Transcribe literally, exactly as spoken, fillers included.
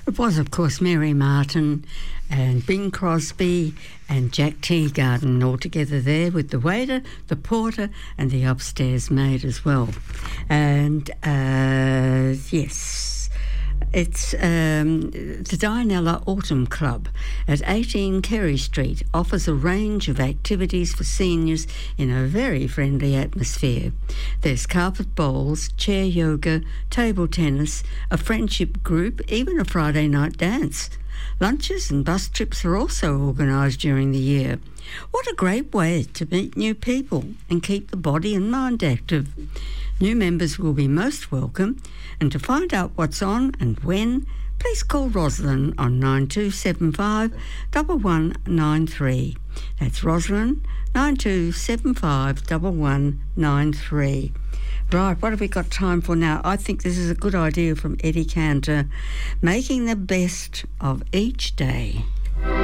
It was, of course, Mary Martin and Bing Crosby and Jack Teagarden all together there with the waiter, the porter and the upstairs maid as well. And, uh, yes, it's um, the Dianella Autumn Club at eighteen Kerry Street offers a range of activities for seniors in a very friendly atmosphere. There's carpet bowls, chair yoga, table tennis, a friendship group, even a Friday night dance. Lunches and bus trips are also organised during the year. What a great way to meet new people and keep the body and mind active. New members will be most welcome, and to find out what's on and when, please call Rosalind on nine two seven five, one one nine three. That's Rosalind, nine two seven five, one one nine three. Right, what have we got time for now? I think this is a good idea from Eddie Cantor, making the best of each day.